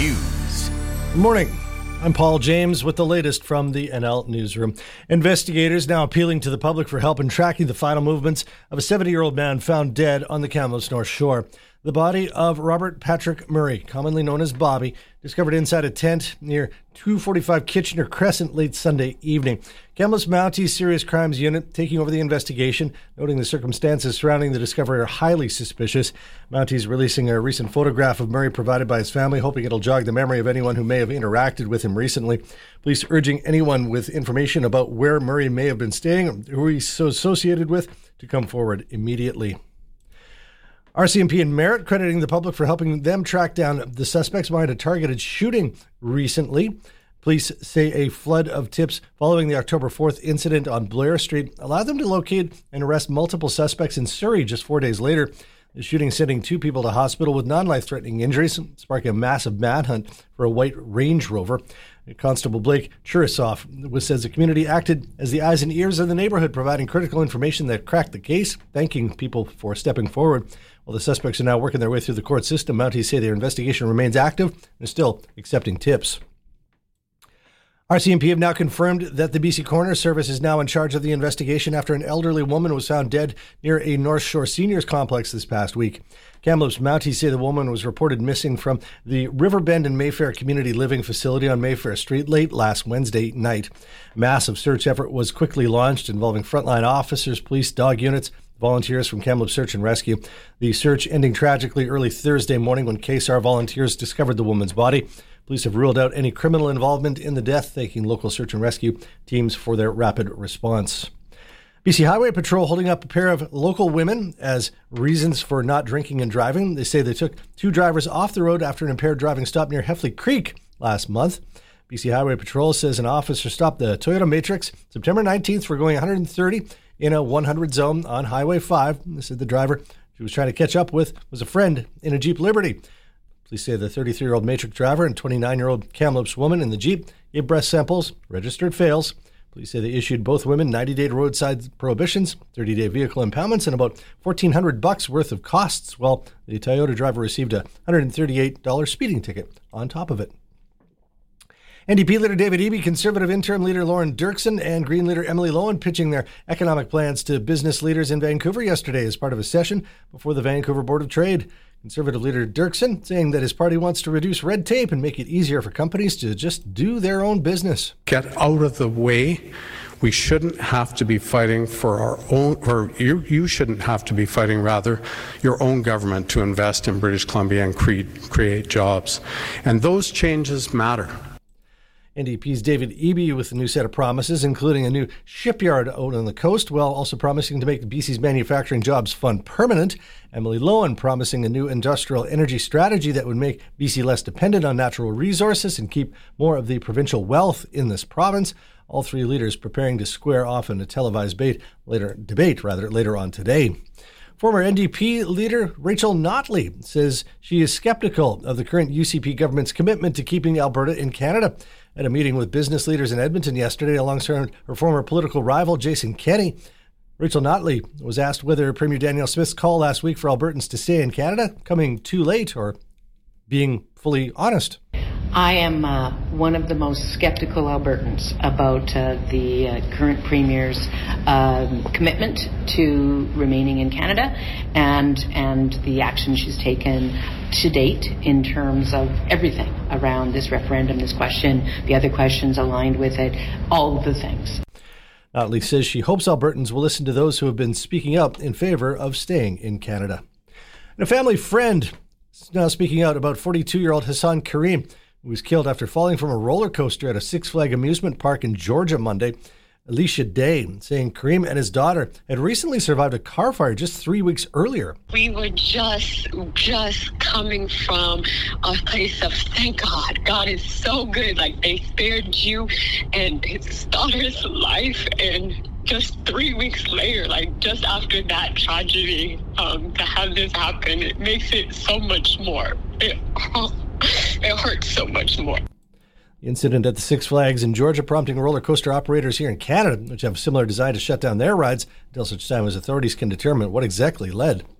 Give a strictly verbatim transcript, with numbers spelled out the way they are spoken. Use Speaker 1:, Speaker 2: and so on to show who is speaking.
Speaker 1: News.
Speaker 2: Good morning. I'm Paul James with the latest from the N L Newsroom. Investigators now appealing to the public for help in tracking the final movements of a seventy-year-old man found dead on the Kamloops North Shore. The body of Robert Patrick Murray, commonly known as Bobby, discovered inside a tent near two forty-five Kitchener Crescent late Sunday evening. Kamloops Mounties Serious Crimes Unit taking over the investigation, noting the circumstances surrounding the discovery are highly suspicious. Mounties releasing a recent photograph of Murray provided by his family, hoping it'll jog the memory of anyone who may have interacted with him recently. Police urging anyone with information about where Murray may have been staying or who he's associated with to come forward immediately. R C M P and Merritt crediting the public for helping them track down the suspects behind a targeted shooting recently. Police say a flood of tips following the October fourth incident on Blair Street allowed them to locate and arrest multiple suspects in Surrey just four days later. The shooting sending two people to hospital with non-life-threatening injuries, sparking a massive manhunt for a white Range Rover. Constable Blake Churisoff says the community acted as the eyes and ears of the neighborhood, providing critical information that cracked the case, thanking people for stepping forward. While the suspects are now working their way through the court system, Mounties say their investigation remains active and is still accepting tips. R C M P have now confirmed that the B C Coroner Service is now in charge of the investigation after an elderly woman was found dead near a North Shore Seniors Complex this past week. Kamloops Mounties say the woman was reported missing from the Riverbend and Mayfair Community Living Facility on Mayfair Street late last Wednesday night. A massive search effort was quickly launched involving frontline officers, police, dog units, volunteers from Kamloops Search and Rescue. The search ending tragically early Thursday morning when K S A R volunteers discovered the woman's body. Police have ruled out any criminal involvement in the death, thanking local search and rescue teams for their rapid response. B C Highway Patrol holding up a pair of local women as reasons for not drinking and driving. They say they took two drivers off the road after an impaired driving stop near Heffley Creek last month. B C Highway Patrol says an officer stopped the Toyota Matrix September nineteenth for going one hundred thirty in a one hundred zone on Highway five. They said the driver she was trying to catch up with was a friend in a Jeep Liberty. Police say the thirty-three-year-old Matrix driver and twenty-nine-year-old Kamloops woman in the Jeep gave breath samples, registered fails. Police say they issued both women ninety-day roadside prohibitions, thirty-day vehicle impoundments, and about fourteen hundred bucks worth of costs, while the Toyota driver received a one hundred thirty-eight dollars speeding ticket on top of it. N D P leader David Eby, Conservative interim leader Lauren Dirksen, and Green leader Emily Lowen pitching their economic plans to business leaders in Vancouver yesterday as part of a session before the Vancouver Board of Trade. Conservative leader Dirksen saying that his party wants to reduce red tape and make it easier for companies to just do their own business.
Speaker 3: Get out of the way. We shouldn't have to be fighting for our own, or you, you shouldn't have to be fighting, rather, your own government to invest in British Columbia and create, create jobs. And those changes matter.
Speaker 2: N D P's David Eby with a new set of promises, including a new shipyard out on the coast, while also promising to make B C's Manufacturing Jobs Fund permanent. Emily Lowen promising a new industrial energy strategy that would make B C less dependent on natural resources and keep more of the provincial wealth in this province. All three leaders preparing to square off in a televised debate later, debate rather, later on today. Former N D P leader Rachel Notley says she is skeptical of the current U C P government's commitment to keeping Alberta in Canada. At a meeting with business leaders in Edmonton yesterday alongside her former political rival Jason Kenney, Rachel Notley was asked whether Premier Danielle Smith's call last week for Albertans to stay in Canada coming too late or being fully honest.
Speaker 4: I am uh, one of the most skeptical Albertans about uh, the uh, current Premier's uh, commitment to remaining in Canada and and the action she's taken to date in terms of everything around this referendum, this question, the other questions aligned with it, all of the things.
Speaker 2: Notley says she hopes Albertans will listen to those who have been speaking up in favor of staying in Canada. And a family friend is now speaking out about forty-two-year-old Hassan Karim, who was killed after falling from a roller coaster at a Six Flags amusement park in Georgia Monday. Alicia Day saying Karim and his daughter had recently survived a car fire just three weeks earlier.
Speaker 5: We were just, just coming from a place of thank God. God is so good. Like, they spared you and his daughter's life, and just three weeks later, like just after that tragedy, um, to have this happen, it makes it so much more. It, it hurts so much more.
Speaker 2: The incident at the Six Flags in Georgia prompting roller coaster operators here in Canada, which have a similar design, to shut down their rides until such time as authorities can determine what exactly led